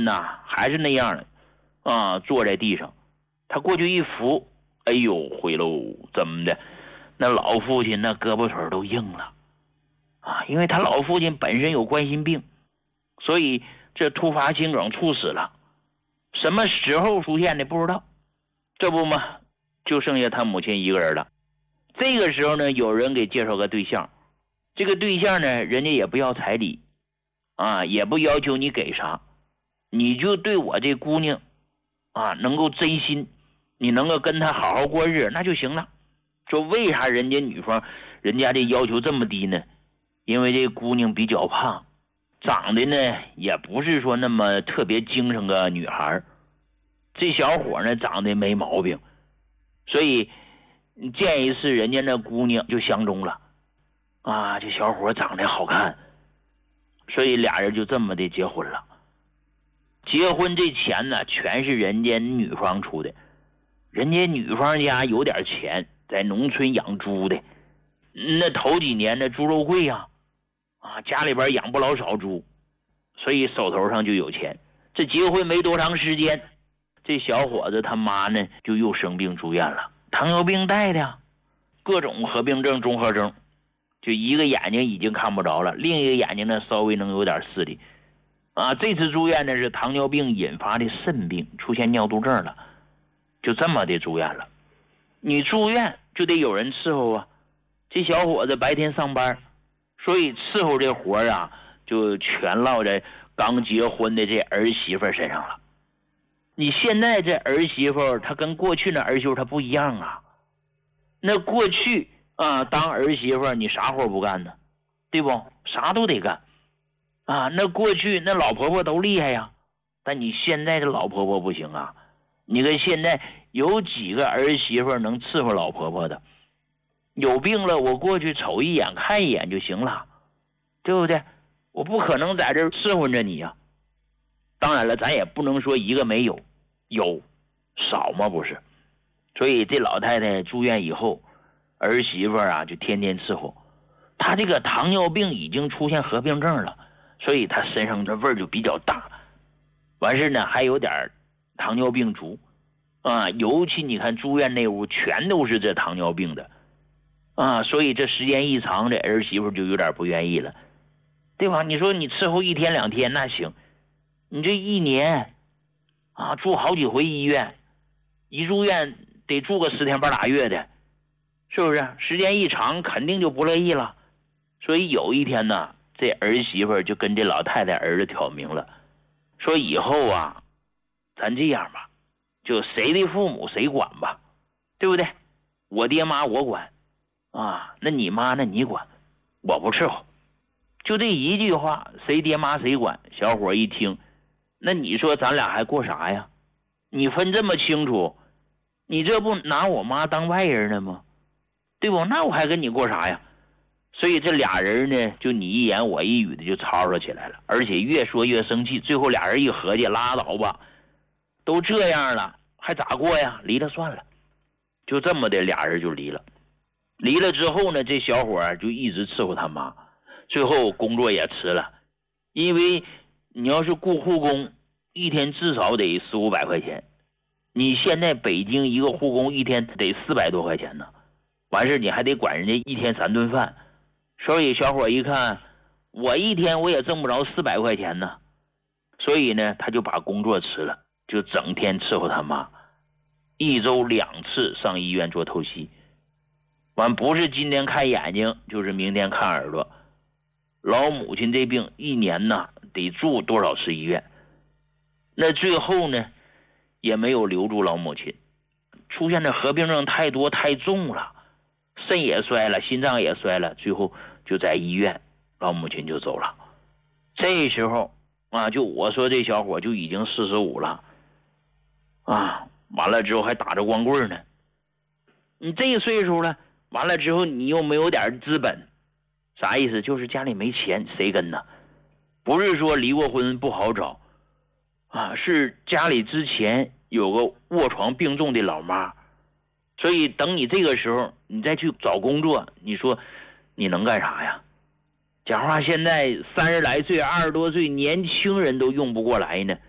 呐还是那样的坐在地上。他过去一扶，哎呦，毁喽，怎么的？那老父亲那胳膊腿都硬了因为他老父亲本身有冠心病，所以这突发心梗猝死了。什么时候出现的不知道，这不嘛，就剩下他母亲一个人了。这个时候呢，有人给介绍个对象，这个对象呢，人家也不要彩礼也不要求你给啥，你就对我这姑娘能够真心，你能够跟她好好过日子那就行了。说为啥人家女方人家这要求这么低呢？因为这姑娘比较胖，长得呢也不是说那么特别精神个女孩，这小伙呢长得没毛病，所以见一次人家那姑娘就相中了这小伙长得好看，所以俩人就这么的结婚了。结婚这钱呢全是人家女方出的，人家女方家有点钱，在农村养猪的，那头几年的猪肉贵家里边养不老少猪，所以手头上就有钱。这结婚没多长时间，这小伙子他妈呢就又生病住院了，糖尿病带的各种合并症综合征，就一个眼睛已经看不着了，另一个眼睛呢稍微能有点视力这次住院呢是糖尿病引发的肾病，出现尿毒症了，就这么的住院了。你住院就得有人伺候这小伙子白天上班，所以伺候这活就全落在刚结婚的这儿媳妇身上了。你现在这儿媳妇她跟过去那儿媳妇她不一样那过去当儿媳妇你啥活不干呢？对不？啥都得干那过去那老婆婆都厉害呀，但你现在这老婆婆不行你看现在有几个儿媳妇能伺候老婆婆的？有病了我过去瞅一眼看一眼就行了，对不对？我不可能在这儿伺候着你当然了，咱也不能说一个没有，有少吗？不是。所以这老太太住院以后，儿媳妇就天天伺候。她这个糖尿病已经出现合并症了，所以她身上这味儿就比较大。完事呢还有点糖尿病足尤其你看住院那屋全都是这糖尿病的所以这时间一长，这儿媳妇就有点不愿意了，对吧？你说你伺候一天两天那行，你这一年住好几回医院，一住院得住个10天8拉月的，是不是？时间一长肯定就不乐意了。所以有一天呢，这儿媳妇就跟这老太太儿子挑明了，说以后咱这样吧，就谁的父母谁管吧，对不对？我爹妈我管那你妈那你管，我不伺候。就这一句话，谁爹妈谁管。小伙一听，那你说咱俩还过啥呀？你分这么清楚，你这不拿我妈当外人了吗？对不？那我还跟你过啥呀？所以这俩人呢就你一言我一语的就吵吵起来了，而且越说越生气。最后俩人一合计，拉倒吧，都这样了还咋过呀？离了算了。就这么的俩人就离了。离了之后呢，这小伙就一直伺候他妈，最后工作也辞了。因为你要是雇护工，一天至少得400-500块钱，你现在北京一个护工一天得400多块钱呢，完事你还得管人家一天3顿饭。所以小伙一看，我一天我也挣不着400块钱呢，所以呢他就把工作辞了，就整天伺候他妈，一周2次上医院做透析。完不是今天看眼睛就是明天看耳朵。老母亲这病一年呢得住多少次医院，那最后呢也没有留住老母亲，出现的合并症太多太重了，肾也衰了，心脏也衰了，最后就在医院，老母亲就走了。这时候就我说这小伙就已经45了完了之后还打着光棍呢。你这岁数了，完了之后你又没有点资本，啥意思？就是家里没钱，谁跟呢？不是说离过婚不好找是家里之前有个卧床病重的老妈，所以等你这个时候你再去找工作，你说你能干啥呀？讲话现在30来岁20多岁年轻人都用不过来呢，